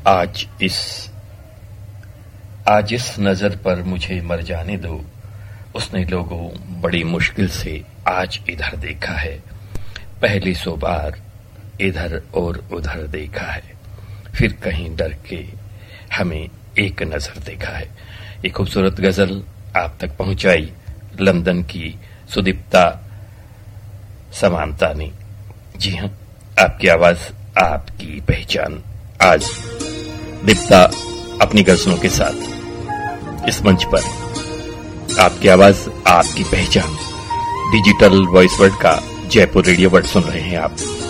आज इस नजर पर मुझे मर जाने दो। उसने लोगों बड़ी मुश्किल से आज इधर देखा है, पहली 100 बार इधर और उधर देखा है, फिर कहीं डर के हमें एक नजर देखा है। एक खूबसूरत गजल आप तक पहुंचाई लंदन की सुदीप्ता समानता ने। जी हां, आपकी आवाज आपकी पहचान। आज दीप्ता अपनी गजलों के साथ इस मंच पर आपकी आवाज आपकी पहचान डिजिटल वॉइस वर्ल्ड का जयपुर रेडियो वर्ल्ड सुन रहे हैं आप।